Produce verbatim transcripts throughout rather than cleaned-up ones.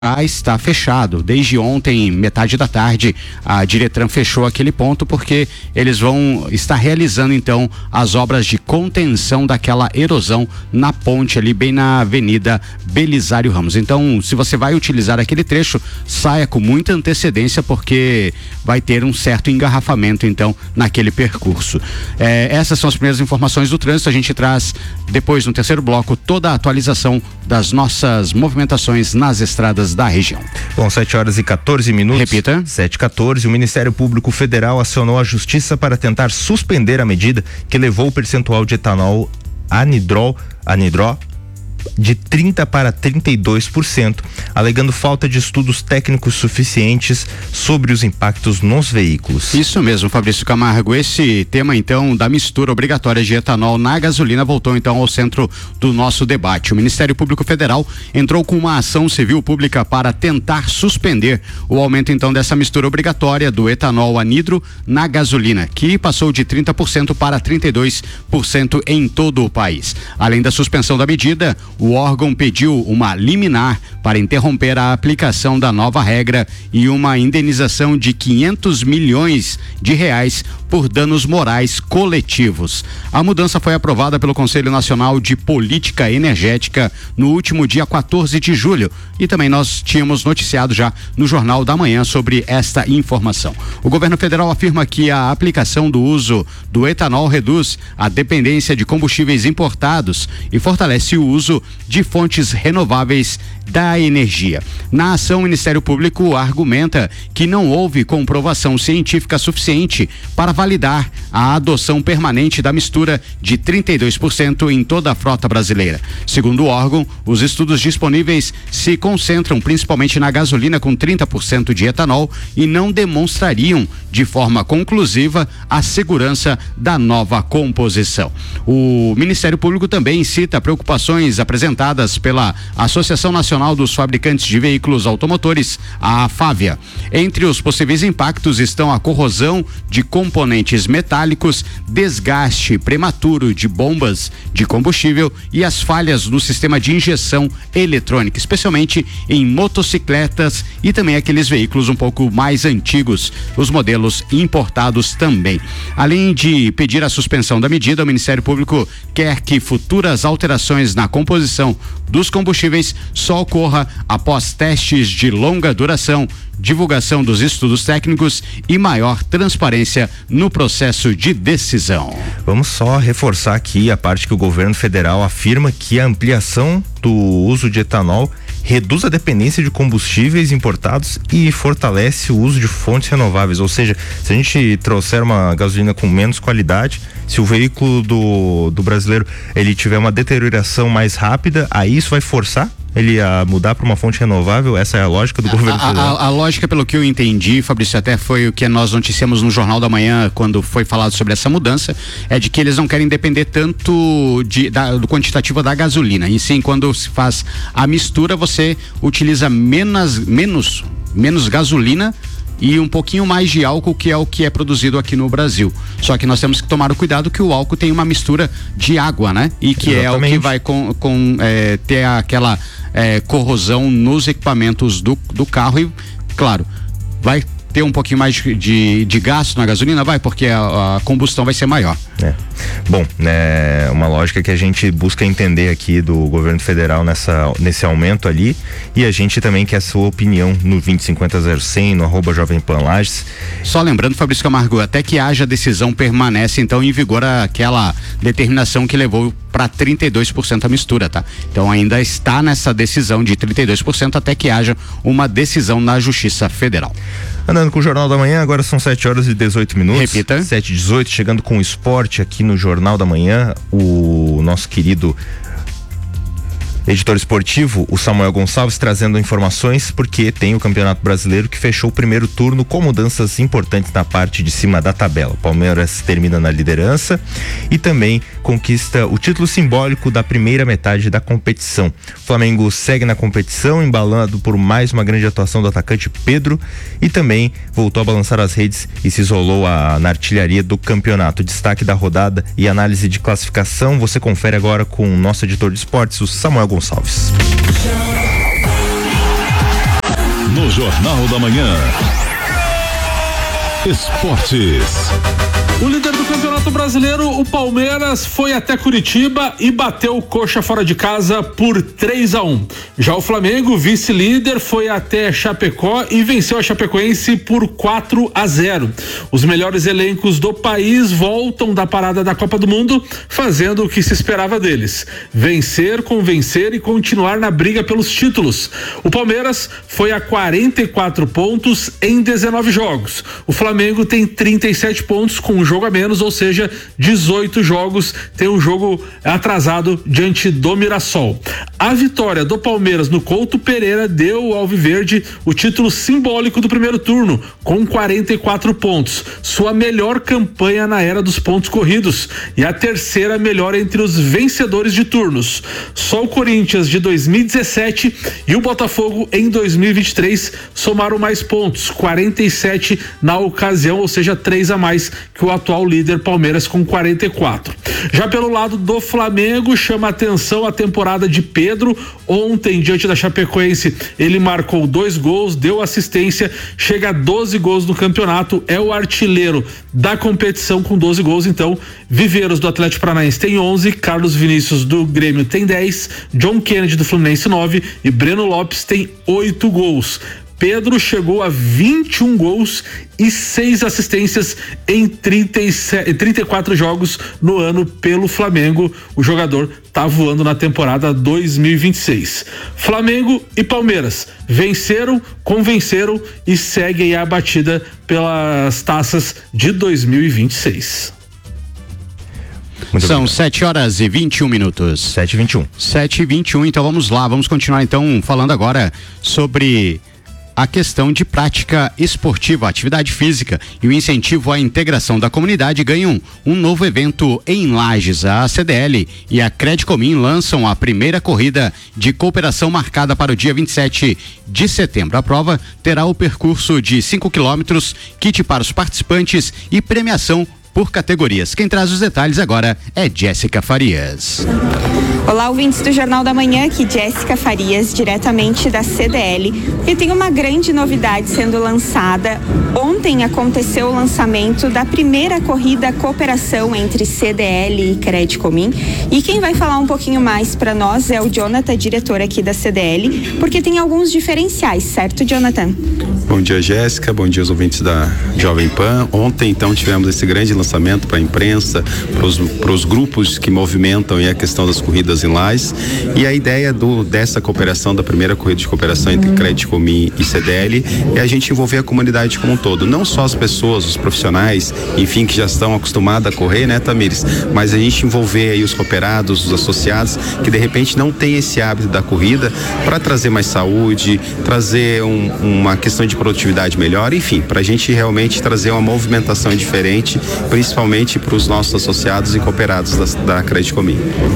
está fechado. Desde ontem, metade da tarde, a Diretran fechou aquele ponto porque eles vão estar realizando então as obras de contenção daquela erosão na ponte ali bem na Avenida Belisário Ramos. Então, se você vai utilizar aquele trecho, saia com muita antecedência porque vai ter um certo engarrafamento então naquele percurso. É, essas são as primeiras informações do trânsito. A gente traz depois no terceiro bloco toda a atualização das nossas movimentações nas estradas da região. Bom, sete horas e quatorze minutos. Repita. sete e quatorze. O Ministério Público Federal acionou a Justiça para tentar suspender a medida que levou o percentual de etanol anidrol, anidró de trinta para trinta e dois por cento, alegando falta de estudos técnicos suficientes sobre os impactos nos veículos. Isso mesmo, Fabrício Camargo. Esse tema então da mistura obrigatória de etanol na gasolina voltou então ao centro do nosso debate. O Ministério Público Federal entrou com uma ação civil pública para tentar suspender o aumento então dessa mistura obrigatória do etanol anidro na gasolina, que passou de trinta por cento para trinta e dois por cento em todo o país. Além da suspensão da medida, o órgão pediu uma liminar para interromper a aplicação da nova regra e uma indenização de quinhentos milhões de reais por danos morais coletivos. A mudança foi aprovada pelo Conselho Nacional de Política Energética no último dia quatorze de julho e também nós tínhamos noticiado já no Jornal da Manhã sobre esta informação. O governo federal afirma que a aplicação do uso do etanol reduz a dependência de combustíveis importados e fortalece o uso de fontes renováveis da energia. Na ação, o Ministério Público argumenta que não houve comprovação científica suficiente para validar a adoção permanente da mistura de trinta e dois por cento em toda a frota brasileira. Segundo o órgão, os estudos disponíveis se concentram principalmente na gasolina com trinta por cento de etanol e não demonstrariam de forma conclusiva a segurança da nova composição. O Ministério Público também cita preocupações apresentadas pela Associação Nacional dos Fabricantes de Veículos Automotores, a Fávia. Entre os possíveis impactos estão a corrosão de componentes metálicos, desgaste prematuro de bombas de combustível e as falhas no sistema de injeção eletrônica, especialmente em motocicletas e também aqueles veículos um pouco mais antigos, os modelos importados também. Além de pedir a suspensão da medida, o Ministério Público quer que futuras alterações na composição dos combustíveis só ocorra após testes de longa duração, divulgação dos estudos técnicos e maior transparência no processo de decisão. Vamos só reforçar aqui a parte que o governo federal afirma que a ampliação do uso de etanol reduz a dependência de combustíveis importados e fortalece o uso de fontes renováveis, ou seja, se a gente trouxer uma gasolina com menos qualidade, se o veículo do, do brasileiro ele tiver uma deterioração mais rápida, aí isso vai forçar ele a mudar para uma fonte renovável. Essa é a lógica do a, governo federal. A, a, a lógica, pelo que eu entendi, Fabrício, até foi o que nós noticiamos no Jornal da Manhã quando foi falado sobre essa mudança, é de que eles não querem depender tanto de, da, do quantitativo da gasolina, e sim, quando se faz a mistura, você utiliza menos, menos, menos gasolina e um pouquinho mais de álcool, que é o que é produzido aqui no Brasil. Só que nós temos que tomar o cuidado que o álcool tem uma mistura de água, né? E que Exatamente. é o que vai com, com é, ter aquela é, corrosão nos equipamentos do, do carro e, claro, vai ter um pouquinho mais de, de, de gasto na gasolina, vai, porque a, a combustão vai ser maior. É. Bom, é uma lógica que a gente busca entender aqui do governo federal nessa, nesse aumento ali, e a gente também quer a sua opinião no vinte cinquenta zero cem, no arroba Jovem Pan Lages. Só lembrando, Fabrício Camargo, até que haja decisão, permanece então em vigor aquela determinação que levou para trinta e dois por cento a mistura, tá? Então ainda está nessa decisão de trinta e dois por cento até que haja uma decisão na Justiça Federal. Andando com o Jornal da Manhã, agora são sete horas e dezoito minutos. Repita. sete e dezoito, chegando com o esporte aqui no Jornal da Manhã, o nosso querido editor esportivo, o Samuel Gonçalves, trazendo informações porque tem o Campeonato Brasileiro que fechou o primeiro turno com mudanças importantes na parte de cima da tabela. O Palmeiras termina na liderança e também conquista o título simbólico da primeira metade da competição. O Flamengo segue na competição, embalado por mais uma grande atuação do atacante Pedro, e também voltou a balançar as redes e se isolou a, na artilharia do campeonato. Destaque da rodada e análise de classificação você confere agora com o nosso editor de esportes, o Samuel Gonçalves. Jornal da Manhã. Esportes. O líder do Campeonato Brasileiro, o Palmeiras, foi até Curitiba e bateu o Coxa fora de casa por três a um. Já o Flamengo, vice-líder, foi até Chapecó e venceu a Chapecoense por quatro a zero. Os melhores elencos do país voltam da parada da Copa do Mundo, fazendo o que se esperava deles: vencer, convencer e continuar na briga pelos títulos. O Palmeiras foi a quarenta e quatro pontos em dezenove jogos. O Flamengo tem trinta e sete pontos com um jogo a menos, ou seja, dezoito jogos, tem um jogo atrasado diante do Mirassol. A vitória do Palmeiras no Couto Pereira deu ao Alviverde o título simbólico do primeiro turno, com quarenta e quatro pontos, sua melhor campanha na era dos pontos corridos e a terceira melhor entre os vencedores de turnos. Só o Corinthians de dois mil e dezessete e o Botafogo em dois mil e vinte e três somaram mais pontos, quarenta e sete na ocasião, ou seja, três a mais que o atual líder Palmeiras com quarenta e quatro. Já pelo lado do Flamengo, chama atenção a temporada de Pedro. Ontem, diante da Chapecoense, ele marcou dois gols, deu assistência, chega a doze gols no campeonato, é o artilheiro da competição com doze gols. Então, Viveiros do Atlético Paranaense tem onze, Carlos Vinícius do Grêmio tem dez, John Kennedy do Fluminense nove e Breno Lopes tem oito gols. Pedro chegou a vinte e um gols e seis assistências em trinta e sete, trinta e quatro jogos no ano pelo Flamengo. O jogador tá voando na temporada dois mil e vinte e seis. Flamengo e Palmeiras venceram, convenceram e seguem a batida pelas taças de dois mil e vinte e seis. Muito São sete horas e vinte e um minutos. sete e vinte e um. sete e vinte e um, então vamos lá, vamos continuar então falando agora sobre a questão de prática esportiva, atividade física e o incentivo à integração da comunidade ganham um novo evento em Lages. A C D L e a Credicomim lançam a primeira corrida de cooperação marcada para o dia vinte e sete de setembro. A prova terá o percurso de cinco quilômetros, kit para os participantes e premiação por categorias. Quem traz os detalhes agora é Jéssica Farias. Olá, ouvintes do Jornal da Manhã, aqui Jéssica Farias, diretamente da C D L. E tem uma grande novidade sendo lançada. Ontem aconteceu o lançamento da primeira corrida cooperação entre C D L e Credicomim. E quem vai falar um pouquinho mais para nós é o Jonathan, diretor aqui da C D L, porque tem alguns diferenciais, certo, Jonathan? Bom dia, Jéssica. Bom dia aos ouvintes da Jovem Pan. Ontem, então, tivemos esse grande lançamento para a imprensa, para os grupos que movimentam a questão das corridas em Lages. E a ideia do, dessa cooperação, da primeira corrida de cooperação entre Credicomim e C D L, é a gente envolver a comunidade como um todo. Não só as pessoas, os profissionais, enfim, que já estão acostumados a correr, né, Tamires? Mas a gente envolver aí os cooperados, os associados, que de repente não tem esse hábito da corrida, para trazer mais saúde, trazer um, uma questão de produtividade melhor, enfim, para a gente realmente trazer uma movimentação diferente, principalmente para os nossos associados e cooperados da, da Credicomim.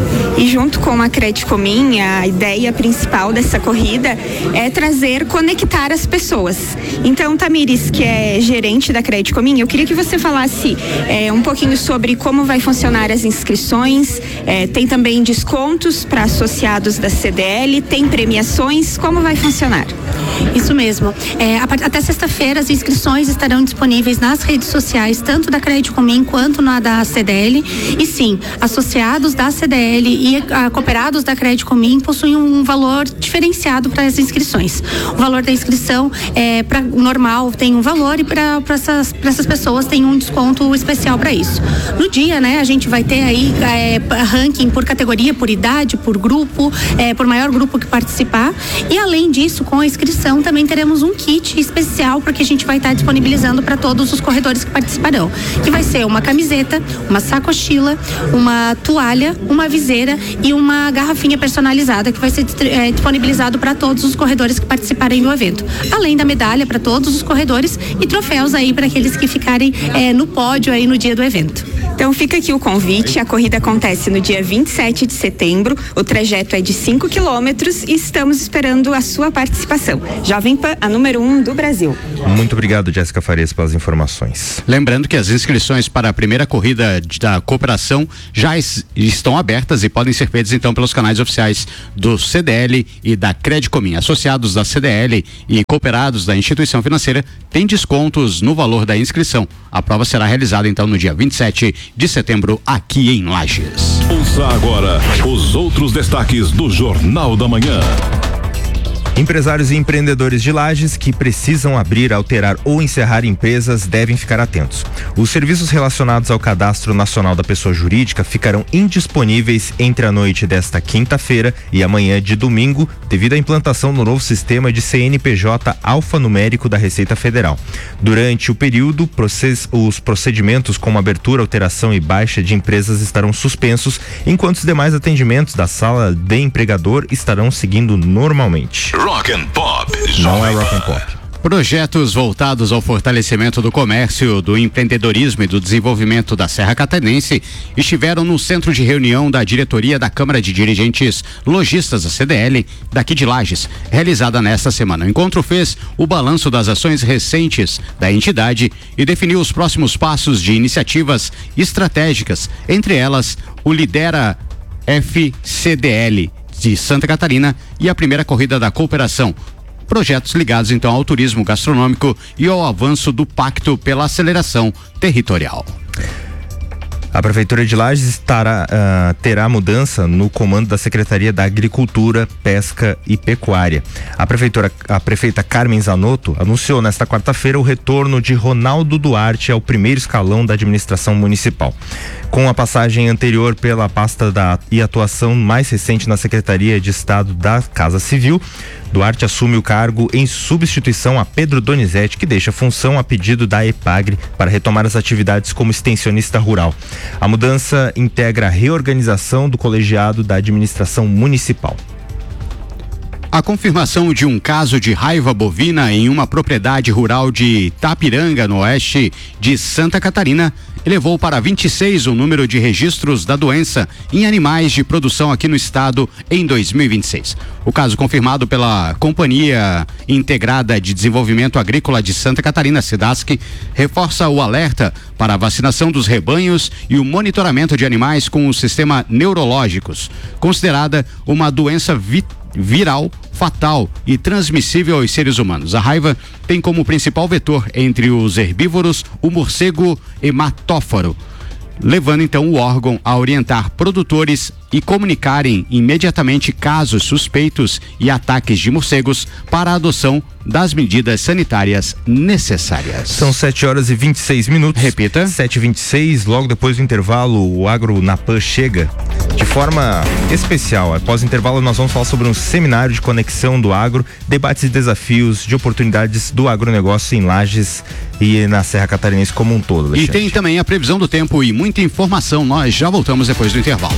E junto com a Credicomim, a ideia principal dessa corrida é trazer, conectar as pessoas. Então, Tamires, que é gerente da Credicomim, eu queria que você falasse é, um pouquinho sobre como vai funcionar as inscrições. É, tem também descontos para associados da C D L, tem premiações, como vai funcionar? Isso mesmo. É, até sexta-feira as inscrições estarão disponíveis nas redes sociais, tanto da Credicomim quanto na da C D L. E sim, associados da C D L e a, cooperados da Credicomim possuem um valor diferenciado para as inscrições. O valor da inscrição é para normal tem um valor e para essas, essas pessoas tem um desconto especial para isso. No dia, né, a gente vai ter aí é, ranking por categoria, por idade, por grupo, é, por maior grupo que participar. E além disso, com a inscrição também teremos um kit especial porque a gente vai estar disponibilizando para todos os corredores que participarão, que vai ser uma camiseta, uma sacochila, uma toalha, uma viseira e uma garrafinha personalizada que vai ser é, disponibilizado para todos os corredores que participarem do evento, além da medalha para todos os corredores e troféus aí para aqueles que ficarem é, no pódio aí no dia do evento. Então Então fica aqui o convite, a corrida acontece no dia vinte e sete de setembro, o trajeto é de cinco quilômetros e estamos esperando a sua participação. Jovem Pan, a número um do Brasil. Muito obrigado, Jéssica Farias, pelas informações. Lembrando que as inscrições para a primeira corrida da cooperação já es, estão abertas e podem ser feitas então pelos canais oficiais do C D L e da Credicomim. Associados da C D L e cooperados da instituição financeira têm descontos no valor da inscrição. A prova será realizada então no dia vinte e sete de setembro aqui em Lages. Ouça agora os outros destaques do Jornal da Manhã. Empresários e empreendedores de Lages que precisam abrir, alterar ou encerrar empresas devem ficar atentos. Os serviços relacionados ao Cadastro Nacional da Pessoa Jurídica ficarão indisponíveis entre a noite desta quinta-feira e amanhã de domingo, devido à implantação do novo sistema de C N P J alfanumérico da Receita Federal. Durante o período, process, os procedimentos como abertura, alteração e baixa de empresas estarão suspensos, enquanto os demais atendimentos da sala de empregador estarão seguindo normalmente. Rock and Pop. Não é Rock and Pop. Projetos voltados ao fortalecimento do comércio, do empreendedorismo e do desenvolvimento da Serra Catarinense estiveram no centro de reunião da diretoria da Câmara de Dirigentes Lojistas, a C D L, daqui de Lages, realizada nesta semana. O encontro fez o balanço das ações recentes da entidade e definiu os próximos passos de iniciativas estratégicas, entre elas o Lidera F C D L de Santa Catarina e a primeira corrida da cooperação. Projetos ligados então ao turismo gastronômico e ao avanço do Pacto pela Aceleração Territorial. A Prefeitura de Lages estará, uh, terá mudança no comando da Secretaria da Agricultura, Pesca e Pecuária. A, prefeitura, a prefeita Carmen Zanotto anunciou nesta quarta-feira o retorno de Ronaldo Duarte ao primeiro escalão da administração municipal. Com a passagem anterior pela pasta da, e atuação mais recente na Secretaria de Estado da Casa Civil, Duarte assume o cargo em substituição a Pedro Donizete, que deixa a função a pedido da EPAGRE para retomar as atividades como extensionista rural. A mudança integra a reorganização do colegiado da administração municipal. A confirmação de um caso de raiva bovina em uma propriedade rural de Tapiranga, no oeste de Santa Catarina, elevou para vinte e seis o número de registros da doença em animais de produção aqui no estado em dois mil e vinte e seis. O caso confirmado pela Companhia Integrada de Desenvolvimento Agrícola de Santa Catarina, SEDASC, reforça o alerta para a vacinação dos rebanhos e o monitoramento de animais com o sistema neurológicos, considerada uma doença vital viral, fatal e transmissível aos seres humanos. A raiva tem como principal vetor entre os herbívoros o morcego hematóforo, levando então o órgão a orientar produtores e comunicarem imediatamente casos suspeitos e ataques de morcegos para a adoção das medidas sanitárias necessárias. São sete horas e vinte e seis minutos. Repita. sete e vinte e seis, logo depois do intervalo, o Agro na Pan chega de forma especial. Após o intervalo, nós vamos falar sobre um seminário de conexão do agro, debates e desafios de oportunidades do agronegócio em Lages e na Serra Catarinense como um todo. Alexandre. E tem também a previsão do tempo e muita informação. Nós já voltamos depois do intervalo.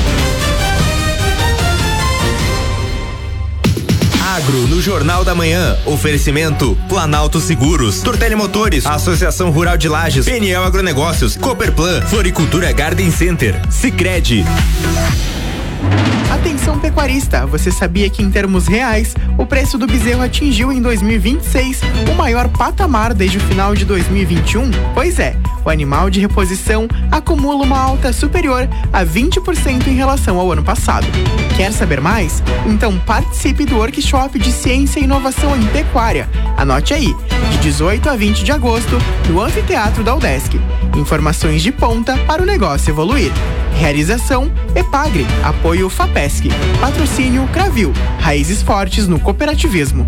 Agro no Jornal da Manhã. Oferecimento Planalto Seguros, Tortelli Motores, Associação Rural de Lages, P N L Agronegócios, Cooperplan, Floricultura Garden Center, Sicredi. Atenção pecuarista, você sabia que em termos reais, o preço do bezerro atingiu em dois mil e vinte e seis o maior patamar desde o final de dois mil e vinte e um? Pois é, o animal de reposição acumula uma alta superior a vinte por cento em relação ao ano passado. Quer saber mais? Então participe do workshop de Ciência e Inovação em Pecuária. Anote aí, de dezoito a vinte de agosto, no Anfiteatro da UDESC. Informações de ponta para o negócio evoluir. Realização EPAGRE, apoio FAPESC, patrocínio Cravil, raízes fortes no cooperativismo.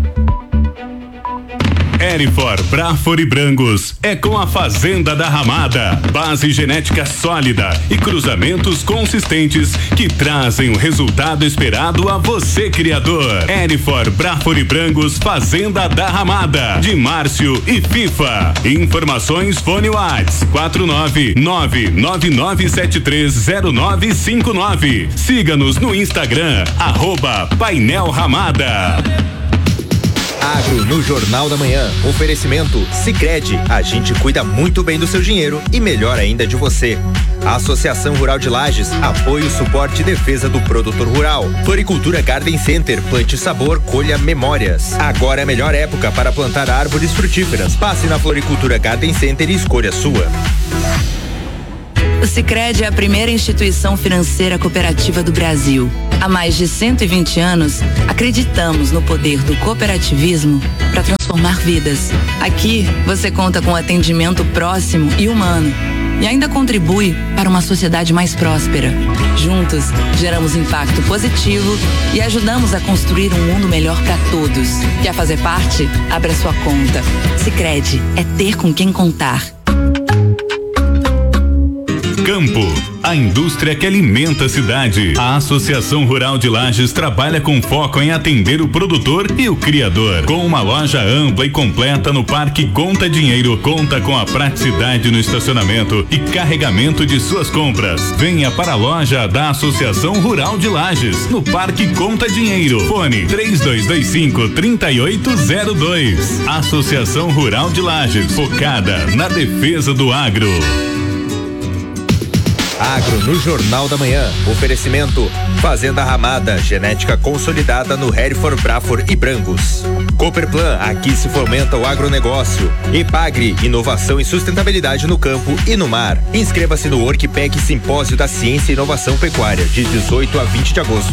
Erifor, Brafor e Brangos é com a Fazenda da Ramada, base genética sólida e cruzamentos consistentes que trazem o resultado esperado a você, criador. Erifor, Brafor e Brangos, Fazenda da Ramada, de Márcio e FIFA. Informações fone Whats quatro nove nove nove nove sete três zero nove cinco nove. Siga-nos no Instagram, arroba Painel Ramada. Agro no Jornal da Manhã. Oferecimento Sicredi. A gente cuida muito bem do seu dinheiro e melhor ainda de você. Associação Rural de Lages. Apoio, suporte e defesa do produtor rural. Floricultura Garden Center. Plante sabor, colha memórias. Agora é a melhor época para plantar árvores frutíferas. Passe na Floricultura Garden Center e escolha a sua. O Sicredi é a primeira instituição financeira cooperativa do Brasil. Há mais de cento e vinte anos, acreditamos no poder do cooperativismo para transformar vidas. Aqui, você conta com atendimento próximo e humano e ainda contribui para uma sociedade mais próspera. Juntos, geramos impacto positivo e ajudamos a construir um mundo melhor para todos. Quer fazer parte? Abra sua conta. Sicredi é ter com quem contar. Campo, a indústria que alimenta a cidade. A Associação Rural de Lages trabalha com foco em atender o produtor e o criador. Com uma loja ampla e completa no Parque Conta Dinheiro, conta com a praticidade no estacionamento e carregamento de suas compras. Venha para a loja da Associação Rural de Lages, no Parque Conta Dinheiro. Fone três dois dois cinco, três oito zero dois. Associação Rural de Lages, focada na defesa do agro. Agro no Jornal da Manhã. Oferecimento Fazenda Ramada, genética consolidada no Hereford, Braford e Brangos. Cooperplan, aqui se fomenta o agronegócio. Epagre, inovação e sustentabilidade no campo e no mar. Inscreva-se no Workpack Simpósio da Ciência e Inovação Pecuária, de dezoito a vinte de agosto.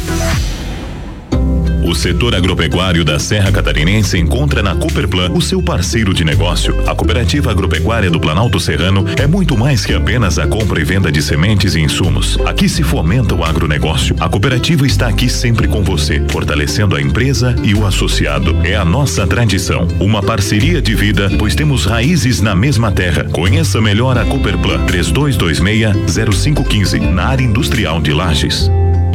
O setor agropecuário da Serra Catarinense encontra na Cooperplan o seu parceiro de negócio. A Cooperativa Agropecuária do Planalto Serrano é muito mais que apenas a compra e venda de sementes e insumos. Aqui se fomenta o agronegócio. A cooperativa está aqui sempre com você, fortalecendo a empresa e o associado. É a nossa tradição, uma parceria de vida, pois temos raízes na mesma terra. Conheça melhor a Cooperplan. três dois dois seis, zero cinco um cinco, na área industrial de Lages.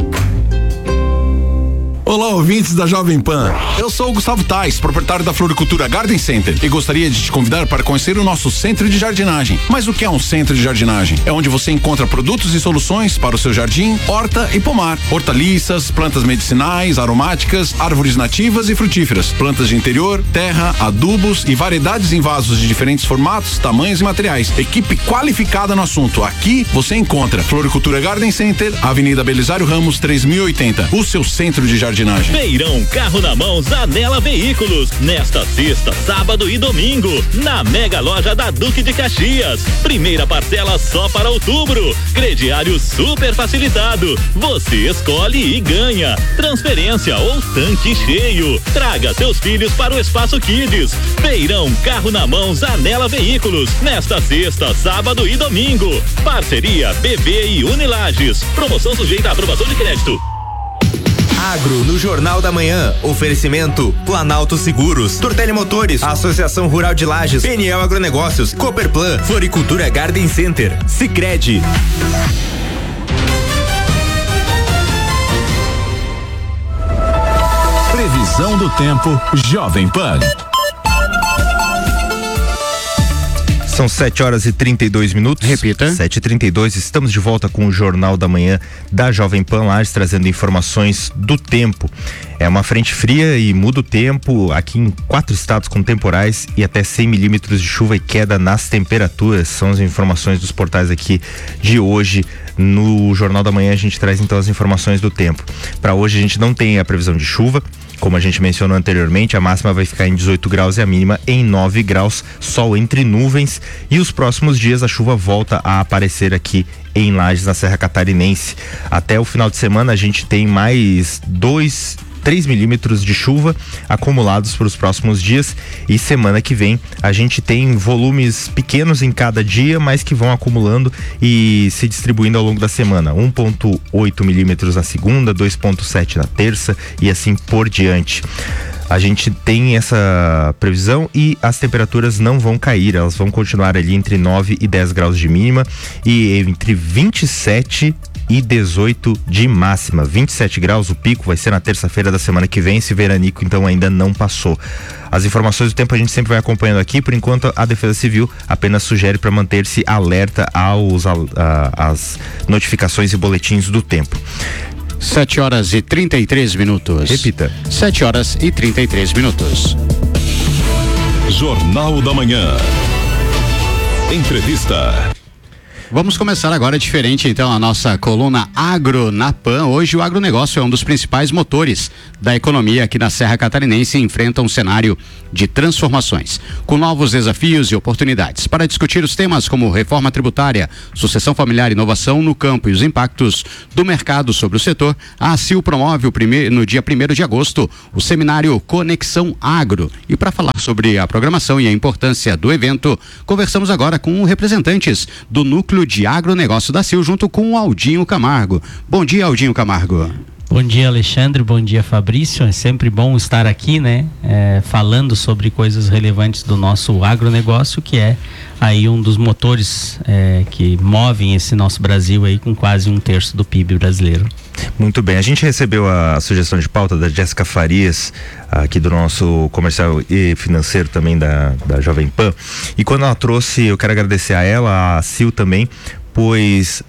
Olá, ouvintes da Jovem Pan. Eu sou o Gustavo Tais, proprietário da Floricultura Garden Center, e gostaria de te convidar para conhecer o nosso centro de jardinagem. Mas o que é um centro de jardinagem? É onde você encontra produtos e soluções para o seu jardim, horta e pomar. Hortaliças, plantas medicinais, aromáticas, árvores nativas e frutíferas, plantas de interior, terra, adubos e variedades em vasos de diferentes formatos, tamanhos e materiais. Equipe qualificada no assunto. Aqui você encontra Floricultura Garden Center, Avenida Belisário Ramos, três mil e oitenta. O seu centro de jardinagem. Feirão Carro na Mão Zanela Veículos, nesta sexta, sábado e domingo, na mega loja da Duque de Caxias. Primeira parcela só para outubro. Crediário super facilitado. Você escolhe e ganha. Transferência ou tanque cheio. Traga seus filhos para o Espaço Kids. Feirão Carro na Mão Zanela Veículos, nesta sexta, sábado e domingo. Parceria B V e Unilages. Promoção sujeita à aprovação de crédito. Agro no Jornal da Manhã. Oferecimento Planalto Seguros, Tortelli Motores, Associação Rural de Lages, Peniel Agronegócios, Cooperplan, Floricultura Garden Center, Sicredi. Previsão do tempo Jovem Pan. São sete horas e trinta e dois minutos. Repita. sete e trinta e dois. Estamos de volta com o Jornal da Manhã da Jovem Pan Lages, trazendo informações do tempo. É uma frente fria e muda o tempo aqui em quatro estados com temporais e até cem milímetros de chuva e queda nas temperaturas. São as informações dos portais aqui de hoje. No Jornal da Manhã a gente traz então as informações do tempo. Para hoje a gente não tem a previsão de chuva. Como a gente mencionou anteriormente, a máxima vai ficar em dezoito graus e a mínima em nove graus, sol entre nuvens, e os próximos dias a chuva volta a aparecer aqui em Lages, na Serra Catarinense. Até o final de semana a gente tem mais dois três milímetros de chuva acumulados para os próximos dias, e semana que vem a gente tem volumes pequenos em cada dia, mas que vão acumulando e se distribuindo ao longo da semana. um ponto oito milímetros na segunda, dois ponto sete na terça e assim por diante. A gente tem essa previsão e as temperaturas não vão cair, elas vão continuar ali entre nove e dez graus de mínima e entre vinte e sete e dezoito de máxima. vinte e sete graus, o pico vai ser na terça-feira da semana que vem. Esse veranico então ainda não passou. As informações do tempo a gente sempre vai acompanhando aqui. Por enquanto, a Defesa Civil apenas sugere para manter-se alerta aos a, a, às notificações e boletins do tempo. Sete horas e trinta e três minutos. Repita. Sete horas e trinta e três minutos. Jornal da Manhã. Entrevista. Vamos começar agora diferente, então, a nossa coluna Agro na Pan. Hoje o agronegócio é um dos principais motores da economia aqui na Serra Catarinense e enfrenta um cenário de transformações, com novos desafios e oportunidades. Para discutir os temas como reforma tributária, sucessão familiar, inovação no campo e os impactos do mercado sobre o setor, a ACIL promove o primeiro, no dia primeiro de agosto o seminário Conexão Agro. E para falar sobre a programação e a importância do evento, conversamos agora com representantes do núcleo de agronegócio da ACIL, junto com o Aldinho Camargo. Bom dia, Aldinho Camargo. Bom dia, Alexandre, bom dia, Fabrício. É sempre bom estar aqui, né? É, falando sobre coisas relevantes do nosso agronegócio, que é aí um dos motores é, que movem esse nosso Brasil aí com quase um terço do P I B brasileiro. Muito bem, a gente recebeu a sugestão de pauta da Jéssica Farias, aqui do nosso comercial e financeiro também da, da Jovem Pan, e quando ela trouxe, eu quero agradecer a ela, a ACIL também, pois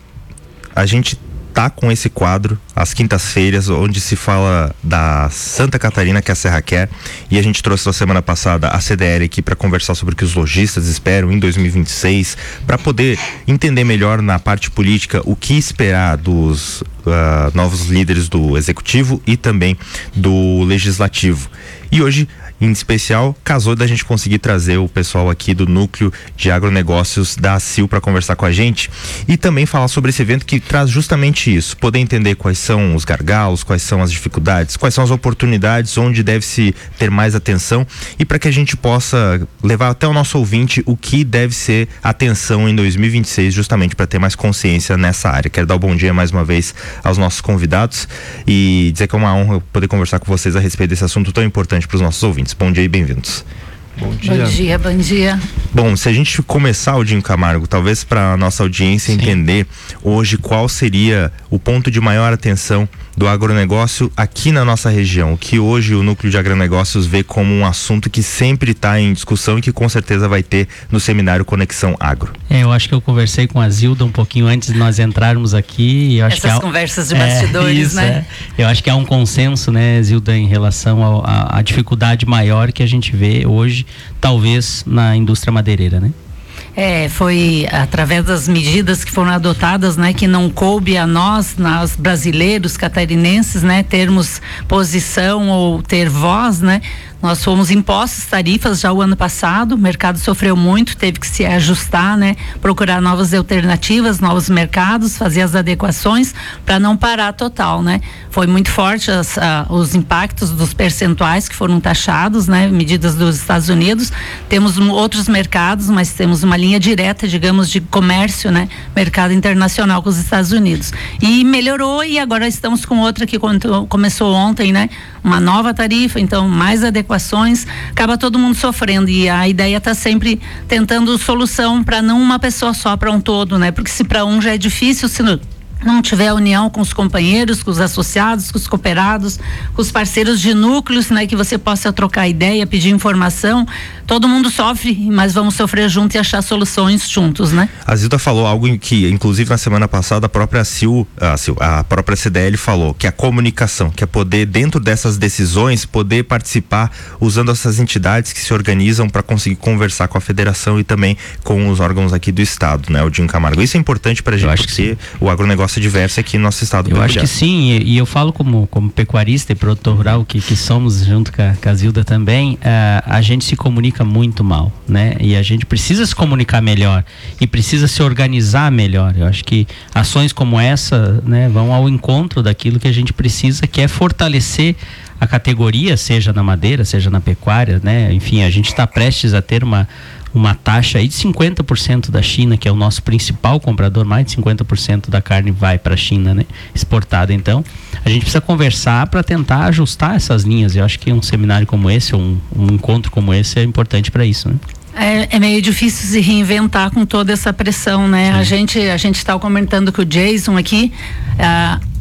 a gente tá com esse quadro às quintas-feiras, onde se fala da Santa Catarina, que a Serra quer, e a gente trouxe na semana passada a C D L aqui para conversar sobre o que os lojistas esperam em dois mil e vinte e seis, para poder entender melhor na parte política o que esperar dos uh, novos líderes do executivo e também do legislativo. E hoje, em especial, casou da gente conseguir trazer o pessoal aqui do núcleo de agronegócios da ACIL para conversar com a gente e também falar sobre esse evento que traz justamente isso, poder entender quais são os gargalos, quais são as dificuldades, quais são as oportunidades, onde deve-se ter mais atenção, e para que a gente possa levar até o nosso ouvinte o que deve ser atenção em dois mil e vinte e seis, justamente para ter mais consciência nessa área. Quero dar o bom dia mais uma vez aos nossos convidados e dizer que é uma honra poder conversar com vocês a respeito desse assunto tão importante para os nossos ouvintes. Bom dia e bem-vindos. Bom dia. Bom dia, bom dia. Bom, se a gente começar, Aldinho Camargo, talvez para a nossa audiência Sim. entender hoje qual seria o ponto de maior atenção do agronegócio aqui na nossa região, que hoje o núcleo de agronegócios vê como um assunto que sempre está em discussão e que com certeza vai ter no seminário Conexão Agro. É, eu acho que eu conversei com a Zilda um pouquinho antes de nós entrarmos aqui. Eu acho Essas que há, conversas de bastidores, é, isso, né? É. Eu acho que há um consenso, né, Zilda, em relação à dificuldade maior que a gente vê hoje, talvez na indústria madeireira, né? É, foi através das medidas que foram adotadas, né, que não coube a nós, nós brasileiros, catarinenses, né, termos posição ou ter voz, né? Nós fomos impostos tarifas já o ano passado, o mercado sofreu muito, teve que se ajustar, né? Procurar novas alternativas, novos mercados, fazer as adequações para não parar total, né? Foi muito forte as, ah, os impactos dos percentuais que foram taxados, né? Medidas dos Estados Unidos. Temos um, outros mercados, mas temos uma linha direta, digamos, de comércio, né? Mercado internacional com os Estados Unidos. E melhorou, e agora estamos com outra que começou ontem, né? Uma nova tarifa, então mais adequações, acaba todo mundo sofrendo, e a ideia está sempre tentando solução para não uma pessoa só, para um todo, né? Porque se para um já é difícil, se não, não tiver união com os companheiros, com os associados, com os cooperados, com os parceiros de núcleos, né? Que você possa trocar ideia, pedir informação, todo mundo sofre, mas vamos sofrer junto e achar soluções juntos, né? A Zilda falou algo em que, inclusive na semana passada, a própria ACIL, a, ACIL, a própria C D L falou, que a comunicação, que é poder, dentro dessas decisões, poder participar usando essas entidades que se organizam para conseguir conversar com a federação e também com os órgãos aqui do estado, né? O Aldinho Camargo. Isso é importante para a gente, porque o agronegócio diverso aqui no nosso estado. Eu acho que sim, e, e eu falo como, como pecuarista e produtor rural que, que somos, junto com a, com a Zilda também, uh, a gente se comunica muito mal, né? E a gente precisa se comunicar melhor e precisa se organizar melhor. Eu acho que ações como essa, né, vão ao encontro daquilo que a gente precisa, que é fortalecer a categoria, seja na madeira, seja na pecuária, né? Enfim, a gente está prestes a ter uma uma taxa aí de cinquenta por cento da China, que é o nosso principal comprador, mais de cinquenta por cento da carne vai para a China, né? Exportada. Então, a gente precisa conversar para tentar ajustar essas linhas. Eu acho que um seminário como esse, um, um encontro como esse é importante para isso, né? É, é meio difícil se reinventar com toda essa pressão, né? Sim. A gente a gente está comentando com o Jason aqui, ah,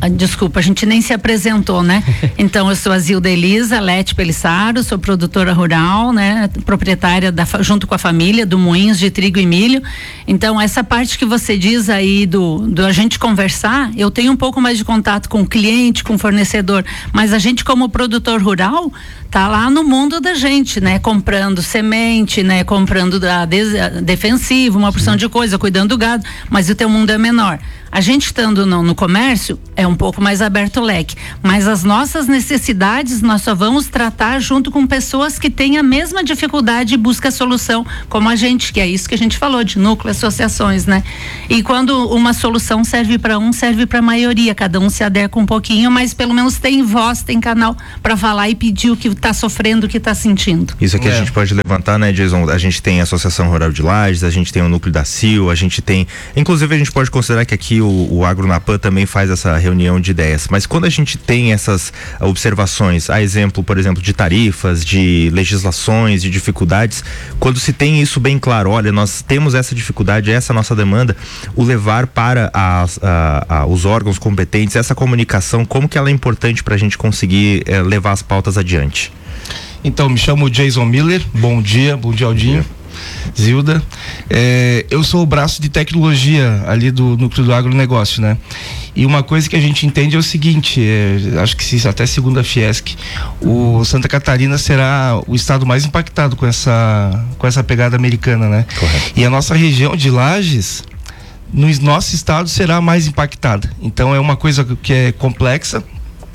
Desculpa, a gente nem se apresentou, né? Então, eu sou a Zilda Elisa Lete Pelissaro, sou produtora rural, né? Proprietária da, junto com a família do Moinhos de Trigo e Milho. Então, essa parte que você diz aí do, do a gente conversar, eu tenho um pouco mais de contato com o cliente, com o fornecedor, mas a gente como produtor rural tá lá no mundo da gente, né? Comprando semente, né? Comprando da de, defensivo, uma porção de coisa, cuidando do gado, mas o teu mundo é menor. A gente estando no, no comércio é um pouco mais aberto o leque, mas as nossas necessidades nós só vamos tratar junto com pessoas que têm a mesma dificuldade e busca solução, como a gente, que é isso que a gente falou de núcleo, associações, né? E quando uma solução serve para um, serve para a maioria, cada um se adequa um pouquinho, mas pelo menos tem voz, tem canal para falar e pedir o que está sofrendo, o que está sentindo. Isso aqui é. A gente pode levantar, né, Jason? A gente tem a Associação Rural de Lages, a gente tem o núcleo da C I L, a gente tem, inclusive a gente pode considerar que aqui o, o Agronapan também faz essa reunião de ideias, mas quando a gente tem essas observações, a exemplo, por exemplo, de tarifas, de legislações, de dificuldades, quando se tem isso bem claro, olha, nós temos essa dificuldade, essa é a nossa demanda, o levar para as, a, a, os órgãos competentes, essa comunicação, como que ela é importante para a gente conseguir eh, levar as pautas adiante? Então, me chamo Jason Miller, bom dia, bom dia Aldinho, Zilda, é, eu sou o braço de tecnologia ali do núcleo do agronegócio, né? E uma coisa que a gente entende é o seguinte, é, acho que se, até segundo a Fiesc, o Santa Catarina será o estado mais impactado com essa, com essa pegada americana, né? Correto. E a nossa região de Lages, no nosso estado, será mais impactada. Então é uma coisa que é complexa.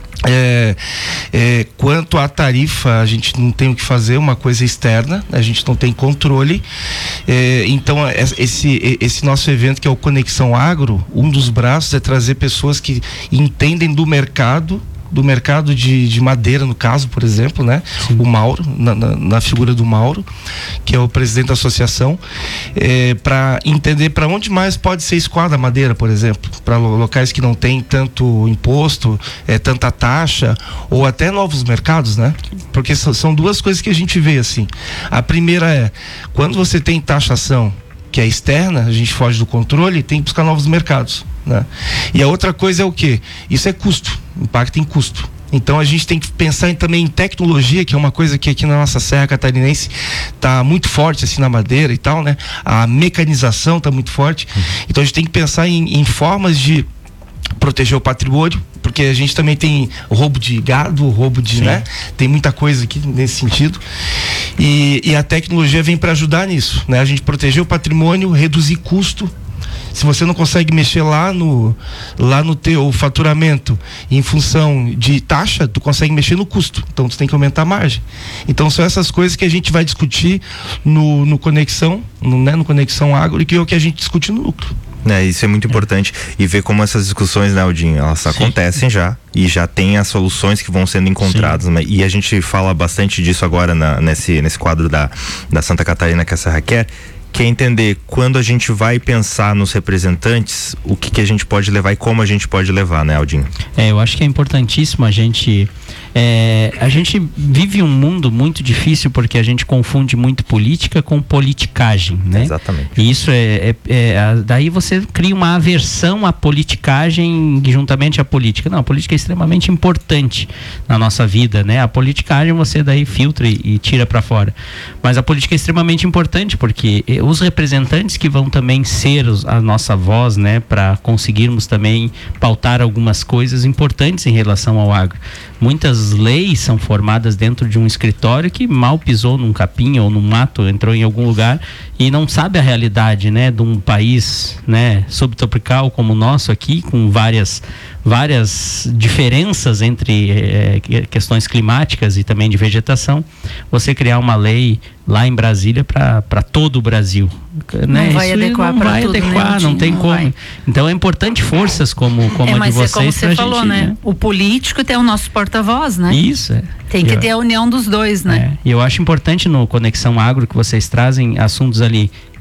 É, é, quanto à tarifa, a gente não tem o que fazer, uma coisa externa, a gente não tem controle. É, então, esse, esse nosso evento, que é o Conexão Agro, um dos braços é trazer pessoas que entendem do mercado, do mercado de, de madeira, no caso, por exemplo, né? Sim. O Mauro, na, na, na figura do Mauro, que é o presidente da associação, é, para entender para onde mais pode ser escoada a madeira, por exemplo, para locais que não tem tanto imposto, é, tanta taxa, ou até novos mercados, né? Porque são, são duas coisas que a gente vê assim. A primeira é, quando você tem taxação que é externa, a gente foge do controle, tem que buscar novos mercados, né? E a outra coisa é o quê? Isso é custo, impacta em custo. Então a gente tem que pensar em, também em tecnologia, que é uma coisa que aqui na nossa Serra Catarinense está muito forte, assim, na madeira e tal, né? A mecanização está muito forte. Uhum. Então a gente tem que pensar em, em formas de proteger o patrimônio, porque a gente também tem roubo de gado, roubo de, Sim. né? Tem muita coisa aqui nesse sentido. E, e a tecnologia vem para ajudar nisso, né? A gente proteger o patrimônio, reduzir custo. Se você não consegue mexer lá no lá no teu faturamento em função de taxa, tu consegue mexer no custo. Então tu tem que aumentar a margem. Então são essas coisas que a gente vai discutir no, no Conexão, no, né, no Conexão Agro, e que é o que a gente discute no núcleo. É, isso é muito importante, e ver como essas discussões, né, Aldinho, elas Sim. acontecem já, e já tem as soluções que vão sendo encontradas, né? E a gente fala bastante disso agora na, nesse, nesse quadro da, da Santa Catarina que a Serra quer, que é entender quando a gente vai pensar nos representantes, o que, que a gente pode levar e como a gente pode levar, né, Aldinho? É, eu acho que é importantíssimo a gente É, a gente vive um mundo muito difícil porque a gente confunde muito política com politicagem, né? Exatamente. E isso é, é, é, daí você cria uma aversão à politicagem juntamente à política. Não, a política é extremamente importante na nossa vida, né? A politicagem você daí filtra e, e tira para fora. Mas a política é extremamente importante porque os representantes que vão também ser os, a nossa voz, né? Para conseguirmos também pautar algumas coisas importantes em relação ao agro. Muitas leis são formadas dentro de um escritório que mal pisou num capim ou num mato, entrou em algum lugar e não sabe a realidade, né, de um país, né, subtropical como o nosso aqui, com várias várias diferenças entre eh, questões climáticas e também de vegetação. Você criar uma lei lá em Brasília para todo o Brasil, né? Não vai Isso adequar não para vai tudo, adequar, né? não tem não como. Vai. Então é importante forças como como é, a mas de vocês. É como você falou, gente, né? né? O político tem o nosso porta-voz, né? Isso. É. Tem que eu, ter a união dos dois, né? É. E eu acho importante no Conexão Agro que vocês trazem assuntos ali.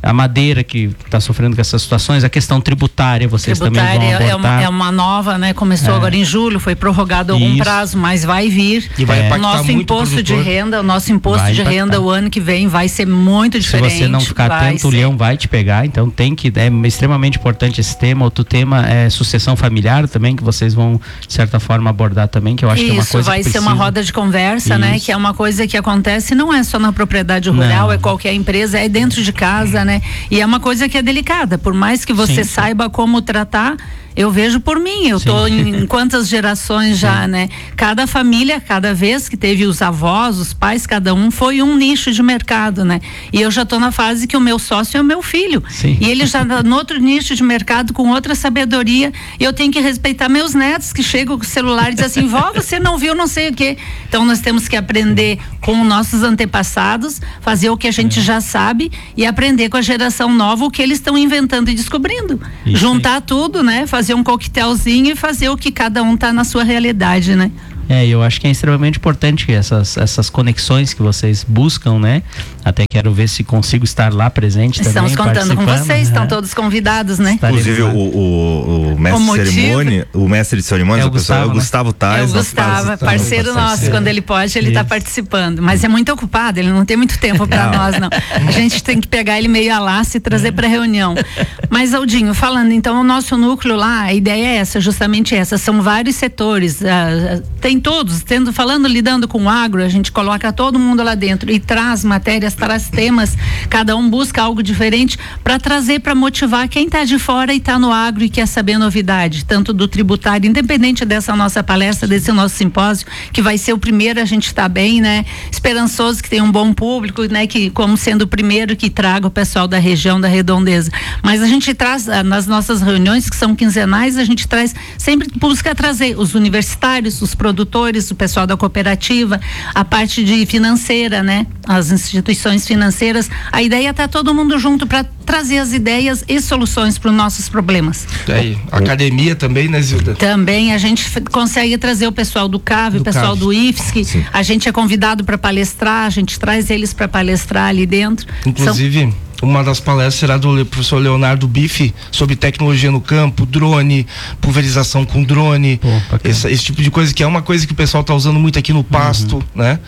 a madeira que está sofrendo com essas situações, a questão tributária, vocês tributária também vão abordar. É uma, é uma nova, né? Começou é. agora em julho, foi prorrogado algum Isso. prazo, mas vai vir. E vai é. O nosso imposto de renda, o nosso imposto vai de impactar. renda o ano que vem vai ser muito diferente. Se você não ficar atento, ser. o leão vai te pegar, então tem que, é extremamente importante esse tema. Outro tema é sucessão familiar também, que vocês vão, de certa forma, abordar também, que eu acho Isso, que é uma coisa vai que ser precisa... uma roda de conversa, Isso. né? Que é uma coisa que acontece, não é só na propriedade rural, não. é qualquer empresa, é dentro de casa, né? E é uma coisa que é delicada, por mais que você sim, saiba sim. como tratar, eu vejo por mim, eu estou em, em quantas gerações já, sim. né? Cada família, cada vez que teve os avós, os pais, cada um foi um nicho de mercado, né? E eu já estou na fase que o meu sócio é o meu filho. Sim. E ele já está no outro nicho de mercado com outra sabedoria, e eu tenho que respeitar meus netos que chegam com o celular e dizem assim, vó, você não viu não sei o quê. Então nós temos que aprender com nossos antepassados, fazer o que a gente é. já sabe e aprender com a geração nova o que eles estão inventando e descobrindo. Isso Juntar aí. tudo, né? Fazer um coquetelzinho e fazer o que cada um tá na sua realidade, né? É, eu acho que é extremamente importante essas, essas conexões que vocês buscam, né? Até quero ver se consigo estar lá presente Estamos também. Estamos contando com vocês, estão todos convidados, né? Inclusive o, o, o mestre o de cerimônia, o mestre de cerimônias, é o, Gustavo, é o Gustavo Tais. É o Gustavo, faz, parceiro nosso, parceiro. Quando ele pode, ele está participando. Mas é muito ocupado, ele não tem muito tempo para nós, não. A gente tem que pegar ele meio a laço e trazer para reunião. Mas, Aldinho, falando, então, o nosso núcleo lá, a ideia é essa, justamente essa. São vários setores, uh, tem todos, tendo, falando, lidando com o agro, a gente coloca todo mundo lá dentro e traz matérias, traz temas, cada um busca algo diferente para trazer, para motivar quem está de fora e está no agro e quer saber novidade, tanto do tributário, independente dessa nossa palestra, desse nosso simpósio, que vai ser o primeiro, a gente está bem, né? Esperançoso que tenha um bom público, né? Que como sendo o primeiro que traga o pessoal da região da Redondeza. Mas a gente traz, nas nossas reuniões, que são quinzenais, a gente traz, sempre busca trazer os universitários, os produtores, o pessoal da cooperativa, a parte de financeira, né? As instituições financeiras. A ideia é estar todo mundo junto para trazer as ideias e soluções para os nossos problemas. É, academia também, né, Zilda? Também a gente f- consegue trazer o pessoal do C A V, o pessoal C A V. do I F S C. Sim. A gente é convidado para palestrar, a gente traz eles para palestrar ali dentro. Inclusive, São... uma das palestras será do professor Leonardo Bife sobre tecnologia no campo, drone, pulverização com drone, Pô, esse, esse tipo de coisa que é uma coisa que o pessoal está usando muito aqui no pasto, uhum. né?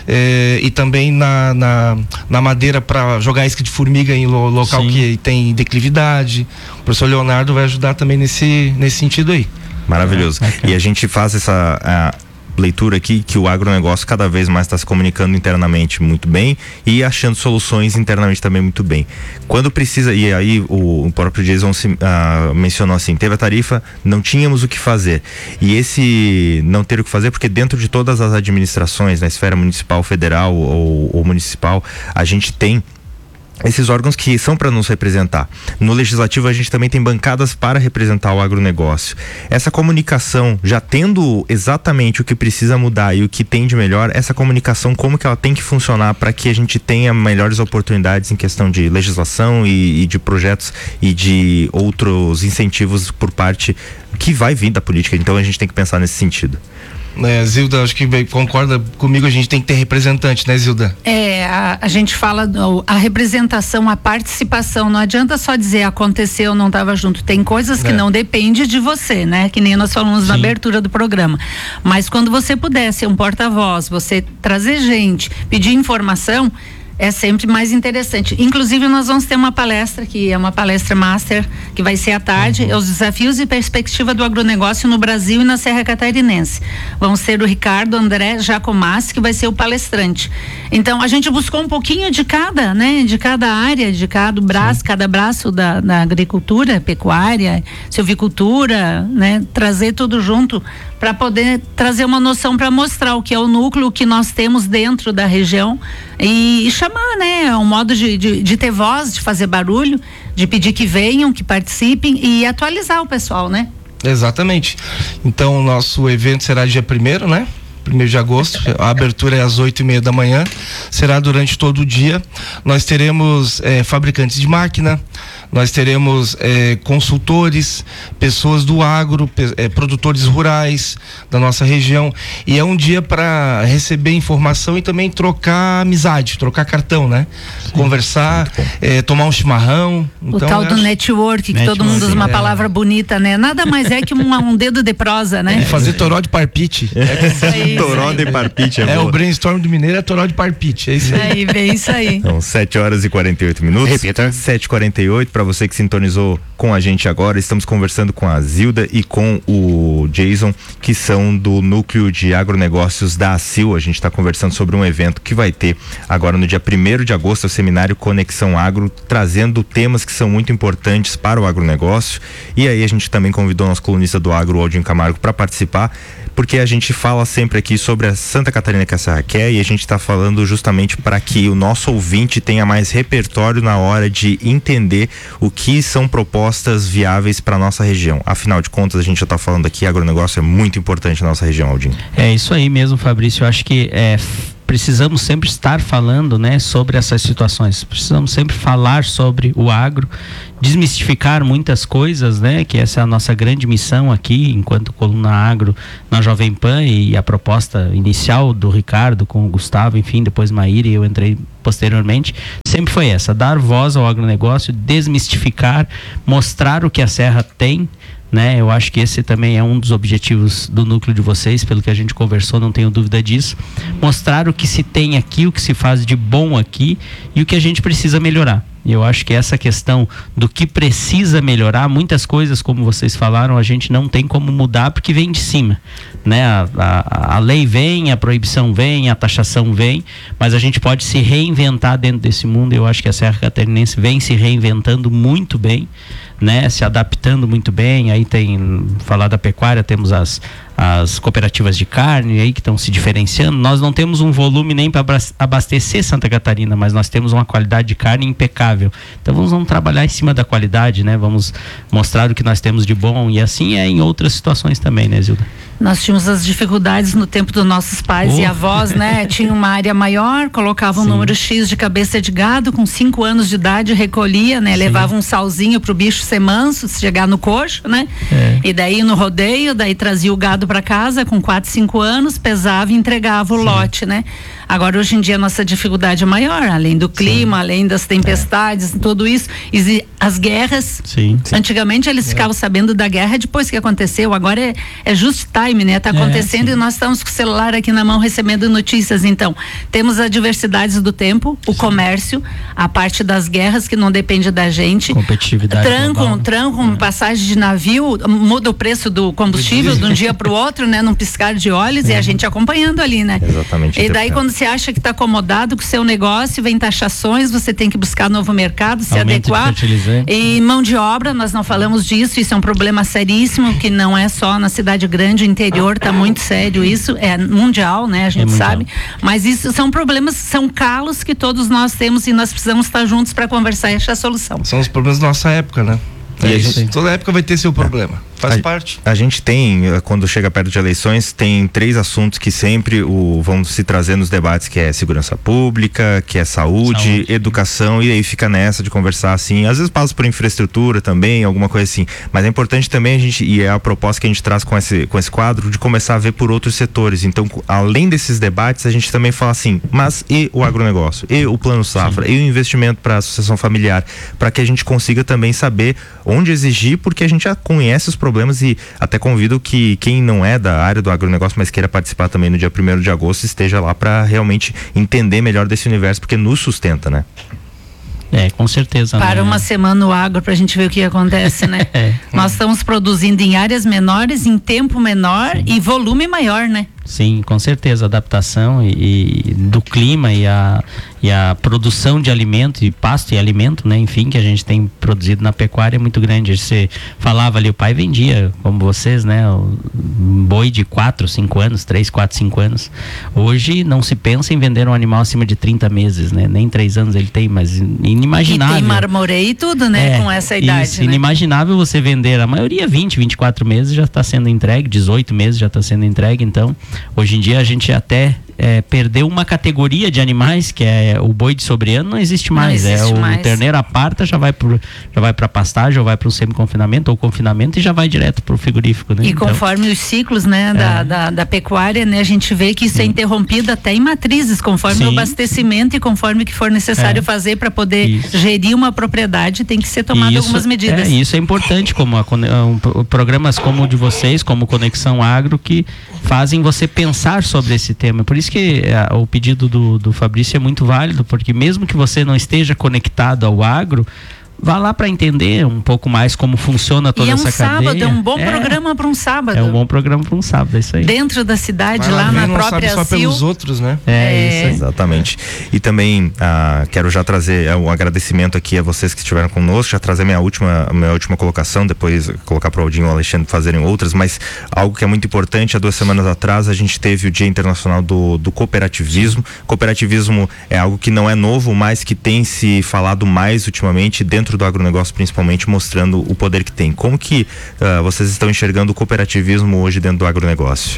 É, e também na, na, na madeira para jogar isca de formiga em lo, local Sim. que tem declividade. O professor Leonardo vai ajudar também nesse, nesse sentido aí. Maravilhoso. É, e a gente faz essa... A... leitura aqui que o agronegócio cada vez mais está se comunicando internamente muito bem e achando soluções internamente também muito bem. Quando precisa, e aí o, o próprio Jason se, uh, mencionou assim, teve a tarifa, não tínhamos o que fazer. E esse não ter o que fazer, porque dentro de todas as administrações, na esfera municipal, federal ou, ou municipal, a gente tem esses órgãos que são para nos representar. No legislativo a gente também tem bancadas para representar o agronegócio. Essa comunicação, já tendo exatamente o que precisa mudar e o que tem de melhor, essa comunicação, como que ela tem que funcionar para que a gente tenha melhores oportunidades em questão de legislação e, e de projetos e de outros incentivos por parte que vai vir da política. Então a gente tem que pensar nesse sentido. É, Zilda, acho que concorda comigo, a gente tem que ter representante, né, Zilda? É, a, a gente fala do, a representação, a participação, não adianta só dizer aconteceu, não estava junto, tem coisas que é. não depende de você, né, que nem nós falamos Sim. na abertura do programa, mas quando você puder ser um porta-voz, você trazer gente, pedir informação, é sempre mais interessante. Inclusive, nós vamos ter uma palestra, que é uma palestra master, que vai ser à tarde, uhum. é os desafios e perspectiva do agronegócio no Brasil e na Serra Catarinense. Vamos ter o Ricardo André Jacomassi, que vai ser o palestrante. Então, a gente buscou um pouquinho de cada, né, de cada área, de cada braço, Sim. cada braço da, da agricultura, pecuária, silvicultura, né, trazer tudo junto para poder trazer uma noção, para mostrar o que é o núcleo que nós temos dentro da região e, e chamar, né, um modo de, de, de ter voz, de fazer barulho, de pedir que venham, que participem e atualizar o pessoal, né? Exatamente. Então o nosso evento será dia primeiro, né? primeiro de agosto. A abertura é às oito e meia da manhã. Será durante todo o dia. Nós teremos é, fabricantes de máquina, nós teremos é, consultores, pessoas do agro, pe- é, produtores rurais da nossa região. E é um dia para receber informação e também trocar amizade, trocar cartão, né? Sim. Conversar, é, tomar um chimarrão. O então, tal do acho... network, que network, todo mundo usa uma é. palavra bonita, né? Nada mais é que um, um dedo de prosa, né? É, fazer toró de parpite. É isso aí, toró isso aí. de parpite. É, é boa. o brainstorm do mineiro, é toró de parpite. É isso aí. Aí, bem isso aí. Então, sete horas e quarenta e oito minutos. Repita. sete e quarenta e oito, para você que sintonizou com a gente agora, estamos conversando com a Zilda e com o Jason, que são do Núcleo de Agronegócios da ACIL. A gente está conversando sobre um evento que vai ter agora no dia primeiro de agosto, o seminário Conexão Agro, trazendo temas que são muito importantes para o agronegócio. E aí a gente também convidou o nosso colunista do Agro, Aldinho Camargo, para participar, porque a gente fala sempre aqui sobre a Santa Catarina que a Serra quer, e a gente está falando justamente para que o nosso ouvinte tenha mais repertório na hora de entender o que são propostas viáveis para nossa região. Afinal de contas, a gente já está falando aqui, agronegócio é muito importante na nossa região, Aldinho. É isso aí mesmo, Fabrício. Eu acho que é, precisamos sempre estar falando, né, sobre essas situações. Precisamos sempre falar sobre o agro, desmistificar muitas coisas, né, que essa é a nossa grande missão aqui, enquanto Coluna Agro na Jovem Pan, e a proposta inicial do Ricardo com o Gustavo, enfim, depois Maíra e eu entrei posteriormente, sempre foi essa: dar voz ao agronegócio, desmistificar, mostrar o que a Serra tem, né? Eu acho que esse também é um dos objetivos do núcleo de vocês, pelo que a gente conversou, não tenho dúvida disso. Mostrar o que se tem aqui, o que se faz de bom aqui e o que a gente precisa melhorar. E eu acho que essa questão do que precisa melhorar, muitas coisas, como vocês falaram, a gente não tem como mudar porque vem de cima, né? A, a, a lei vem, a proibição vem, a taxação vem, mas a gente pode se reinventar dentro desse mundo. Eu acho que a Serra Catarinense vem se reinventando muito bem, né? Se adaptando muito bem. Aí tem, falar da pecuária, temos as as cooperativas de carne aí que estão se diferenciando. Nós não temos um volume nem para abastecer Santa Catarina, mas nós temos uma qualidade de carne impecável. Então vamos, vamos trabalhar em cima da qualidade, né? Vamos mostrar o que nós temos de bom, e assim é em outras situações também, né, Zilda? Nós tínhamos as dificuldades no tempo dos nossos pais oh. e avós, né? Tinha uma área maior, colocava um Sim. número X de cabeça de gado, com cinco anos de idade recolhia, né? Sim. Levava um salzinho pro bicho ser manso, chegar no coxo, né? É. E daí no rodeio, daí trazia o gado para casa com quatro, cinco anos, pesava e entregava o Sim. lote, né? Agora, hoje em dia, a nossa dificuldade é maior, além do clima, Sim. além das tempestades, é. tudo isso, e as guerras. Sim. Sim. Antigamente, eles é. ficavam sabendo da guerra depois que aconteceu. Agora é, é just time, né? Tá acontecendo é, e nós estamos com o celular aqui na mão recebendo notícias. Então, temos as diversidades do tempo, o sim. comércio, a parte das guerras que não depende da gente. Competitividade. Trancam, trancam é. passagem de navio, muda o preço do combustível de um dia para o outro, né? Num piscar de olhos é. e a gente acompanhando ali, né? Exatamente. E daí, quando você acha que está acomodado com o seu negócio, vem taxações, você tem que buscar novo mercado, se Aumento adequar. E mão de obra, nós não falamos disso, isso é um problema seríssimo, que não é só na cidade grande, o interior está muito sério, isso é mundial, né? A gente é sabe. Mas isso são problemas, são calos que todos nós temos e nós precisamos estar juntos para conversar e achar solução. São os problemas da nossa época, né? E é isso. Toda época vai ter seu problema. Faz a, parte. A gente tem, quando chega perto de eleições, tem três assuntos que sempre o, vão se trazer nos debates, que é segurança pública, que é saúde, saúde, educação, e aí fica nessa de conversar assim, às vezes passa por infraestrutura também, alguma coisa assim, mas é importante também a gente, e é a proposta que a gente traz com esse, com esse quadro, de começar a ver por outros setores. Então, além desses debates, a gente também fala assim, mas e o agronegócio? E o plano safra? Sim. E o investimento para a associação familiar? Para que a gente consiga também saber onde exigir, porque a gente já conhece os problemas, e até convido que quem não é da área do agronegócio, mas queira participar também no dia primeiro de agosto, esteja lá para realmente entender melhor desse universo, porque nos sustenta, né? É, com certeza. Para né? uma semana o agro pra gente ver o que acontece, né? é. Nós estamos produzindo em áreas menores, em tempo menor Sim. e volume maior, né? Sim, com certeza, adaptação e, e do clima e a, e a produção de alimento, e pasto e alimento, né? Enfim, que a gente tem produzido na pecuária é muito grande. Você falava ali, o pai vendia, como vocês, né? Um boi de quatro, cinco anos, três, quatro, cinco anos. Hoje não se pensa em vender um animal acima de trinta meses, né? Nem três anos ele tem, mas inimaginável. E tem marmoreio e tudo, né? É, com essa idade, isso, né? Inimaginável você vender, a maioria vinte, vinte e quatro meses já está sendo entregue, dezoito meses já está sendo entregue, então Hoje em dia a gente até é, perdeu uma categoria de animais, que é o boi de sobreano, não existe mais. Não existe é mais. O terneiro aparta, já vai pro, já vai para pastagem, ou vai para o semi-confinamento ou confinamento e já vai direto para o frigorífico, né? E então, conforme os ciclos, né, da, é. da, da pecuária, né, a gente vê que isso Sim. é interrompido até em matrizes, conforme Sim. o abastecimento e conforme que for necessário é. fazer para poder isso. gerir uma propriedade, tem que ser tomado isso, algumas medidas. É, isso é importante, como a, um, programas como o de vocês, como Conexão Agro, que fazem você pensar sobre esse tema. Por isso que a, o pedido do, do Fabrício é muito válido, porque mesmo que você não esteja conectado ao agro, vá lá para entender um pouco mais como funciona toda e é um essa sábado, cadeia. É um bom é, programa para um sábado. É um bom programa para um sábado, é isso aí. Dentro da cidade, Mas lá na não própria sabe só Sil. pelos outros, né? É, é isso aí. Exatamente. E também ah, quero já trazer um agradecimento aqui a vocês que estiveram conosco, já trazer minha última, minha última colocação, depois colocar para o Aldinho e o Alexandre fazerem outras, mas algo que é muito importante, há duas semanas atrás a gente teve o Dia Internacional do, do Cooperativismo. Cooperativismo é algo que não é novo, mas que tem se falado mais ultimamente dentro do agronegócio, principalmente mostrando o poder que tem. Como que uh, vocês estão enxergando o cooperativismo hoje dentro do agronegócio?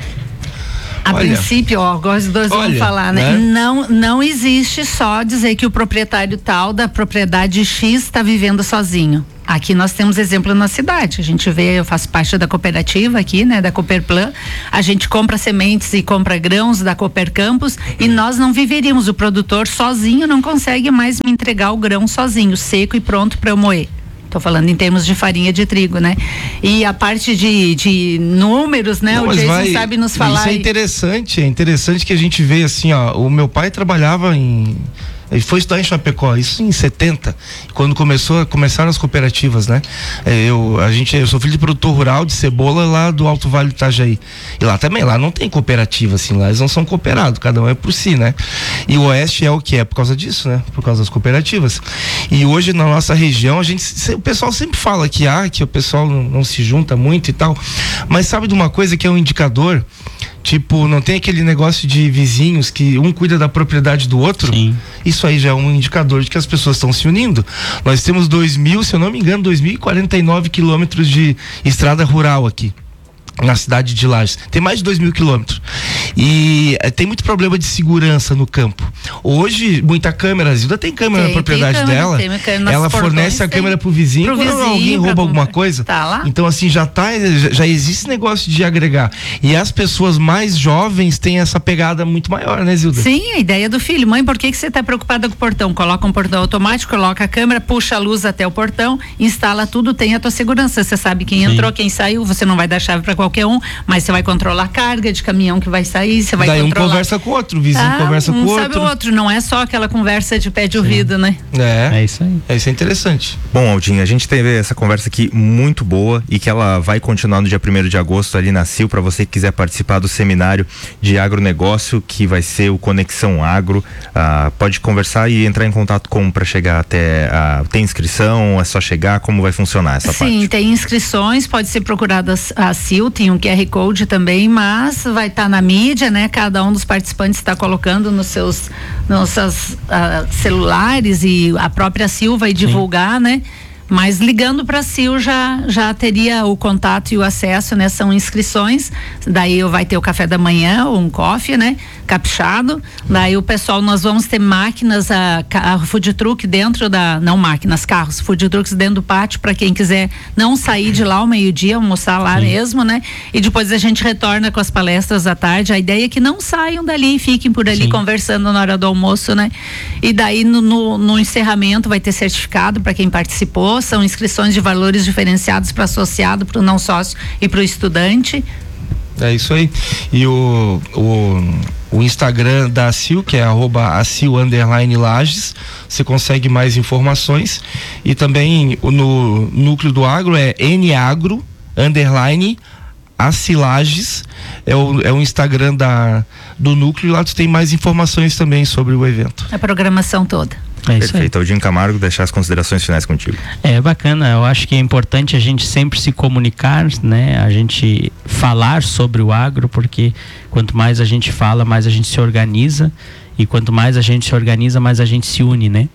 A olha, princípio, ó, os dois vão falar, né? né? Não, não existe só dizer que o proprietário tal da propriedade X está vivendo sozinho. Aqui nós temos exemplo na cidade. A gente vê, eu faço parte da cooperativa aqui, né? Da Cooperplan. A gente compra sementes e compra grãos da Cooper Campos e nós não viveríamos. O produtor sozinho não consegue mais me entregar o grão sozinho, seco e pronto para eu moer. Estou falando em termos de farinha de trigo, né? E a parte de, de números, né? Não, o Jason vai, sabe nos falar. Isso é interessante, é interessante que a gente vê assim, ó, o meu pai trabalhava em... Ele foi estudar em Chapecó, isso em setenta, quando começou, começaram as cooperativas, né? É, eu, a gente, eu sou filho de produtor rural de cebola lá do Alto Vale do Itajaí. E lá também, lá não tem cooperativa, assim, lá eles não são cooperados, cada um é por si, né? E o Oeste é o que é por causa disso, né? Por causa das cooperativas. E hoje na nossa região, a gente, o pessoal sempre fala que, ah, que o pessoal não, não se junta muito e tal, mas sabe de uma coisa que é um indicador? Tipo, não tem aquele negócio de vizinhos que um cuida da propriedade do outro? Sim. Isso aí já é um indicador de que as pessoas estão se unindo. Nós temos dois mil, se eu não me engano, dois mil e quarenta e nove quilômetros de estrada rural aqui na cidade de Lages. Tem mais de dois mil quilômetros. E eh, tem muito problema de segurança no campo. Hoje, muita câmera, a Zilda tem câmera tem, na propriedade câmera, dela. Tem, câmera, ela fornece portões, a câmera pro vizinho, pro quando vizinho, alguém rouba alguma coisa. Tá lá? Então, assim, já tá, já, já existe negócio de agregar. E as pessoas mais jovens têm essa pegada muito maior, né, Zilda? Sim, a ideia do filho. Mãe, por que que você tá preocupada com o portão? Coloca um portão automático, coloca a câmera, puxa a luz até o portão, instala tudo, tem a tua segurança. Você sabe quem Sim. entrou, quem saiu, você não vai dar chave para qualquer um, mas você vai controlar a carga de caminhão que vai sair, você vai Daí controlar. um conversa com o outro, o vizinho ah, conversa um com o outro. Um sabe o outro, não é só aquela conversa de pé de ouvido, né? É, é isso aí. É, isso é interessante. Bom, Aldinho, a gente teve essa conversa aqui muito boa e que ela vai continuar no dia primeiro de agosto ali na Sil, para você que quiser participar do seminário de agronegócio, que vai ser o Conexão Agro. Ah, pode conversar e entrar em contato como para chegar até. Ah, tem inscrição, é só chegar, como vai funcionar essa Sim, parte? Sim, tem inscrições, pode ser procurada a Sil, tem um Q R Code também, mas vai estar tá na mídia, né? Cada um dos participantes está colocando nos seus, nos seus uh, celulares e a própria Sil vai divulgar, Sim. né? Mas ligando para a Sil já, já teria o contato e o acesso, né? São inscrições, daí vai ter o café da manhã, ou um coffee, né? Caprichado, daí o pessoal, nós vamos ter máquinas, a, a food truck dentro da, não máquinas, carros, food trucks dentro do pátio para quem quiser não sair de lá ao meio-dia, almoçar lá Sim. mesmo, né? E depois a gente retorna com as palestras à tarde, a ideia é que não saiam dali, fiquem por ali Sim. conversando na hora do almoço, né? E daí no, no, no encerramento vai ter certificado para quem participou, são inscrições de valores diferenciados para associado, para o não sócio e para o estudante. É isso aí. E o, o, o Instagram da Sil, que é arroba acil underline Lages, você consegue mais informações. E também no núcleo do agro é nagro underline Acilages, é o, é o Instagram da, do núcleo, e lá tu tem mais informações também sobre o evento. A programação toda. É Perfeito, Aldinho Camargo, deixar as considerações finais contigo. É bacana, eu acho que é importante a gente sempre se comunicar, né? A gente falar sobre o agro, porque quanto mais a gente fala, mais a gente se organiza, e quanto mais a gente se organiza, mais a gente se une, né?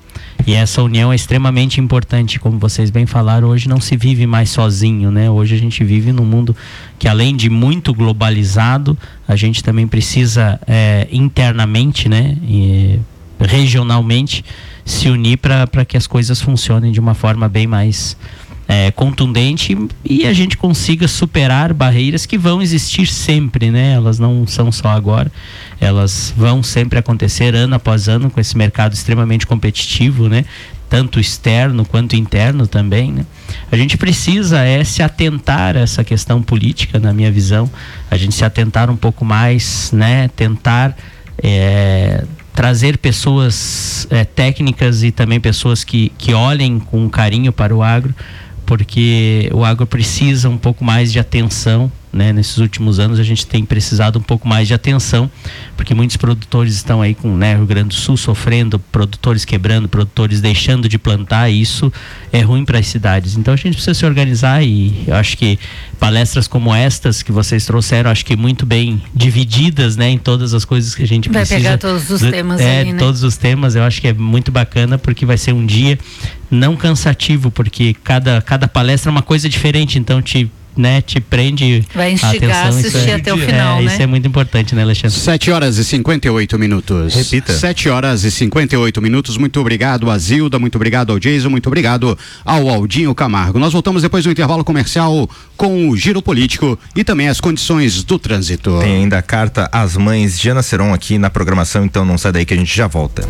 E essa união é extremamente importante, como vocês bem falaram, hoje não se vive mais sozinho, né? Hoje a gente vive num mundo que, além de muito globalizado, a gente também precisa é, internamente, né? E, regionalmente se unir para que as coisas funcionem de uma forma bem mais é, contundente e a gente consiga superar barreiras que vão existir sempre, né? Elas não são só agora, elas vão sempre acontecer ano após ano com esse mercado extremamente competitivo, né? Tanto externo quanto interno também, né? A gente precisa é se atentar a essa questão política, na minha visão, a gente se atentar um pouco mais, né? Tentar é, trazer pessoas é, técnicas e também pessoas que, que olhem com carinho para o agro, porque o agro precisa um pouco mais de atenção, né? Nesses últimos anos a gente tem precisado um pouco mais de atenção, porque muitos produtores estão aí com, né, Rio Grande do Sul sofrendo, produtores quebrando, produtores deixando de plantar, e isso é ruim para as cidades. Então a gente precisa se organizar, e eu acho que palestras como estas que vocês trouxeram, acho que muito bem divididas, né, em todas as coisas que a gente vai precisa. Vai pegar todos os do, temas é, ali, né? todos os temas, eu acho que é muito bacana, porque vai ser um dia não cansativo, porque cada, cada palestra é uma coisa diferente, então te né, te prende vai instigar a assistir até o final, é, né? Isso é muito importante, né, Alexandre? sete horas e cinquenta e oito minutos. Repita. sete horas e cinquenta e oito minutos. Muito obrigado a Zilda, muito obrigado ao Jason, muito obrigado ao Aldinho Camargo. Nós voltamos depois do intervalo comercial com o Giro Político e também as condições do trânsito. Tem ainda a carta às mães de Ana Seron aqui na programação, então não sai daí que a gente já volta.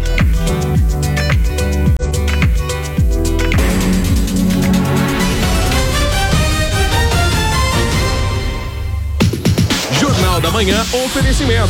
Da manhã, oferecimento.